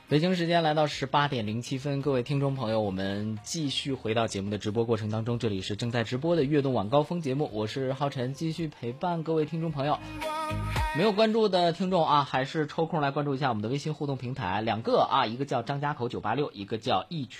北京时间来到18:07，各位听众朋友，我们继续回到节目的直播过程当中，这里是正在直播的悦动晚高峰节目，我是浩晨，继续陪伴各位听众朋友。没有关注的听众啊，还是抽空来关注一下我们的微信互动平台，两个啊，一个叫张家口986，一个叫一曲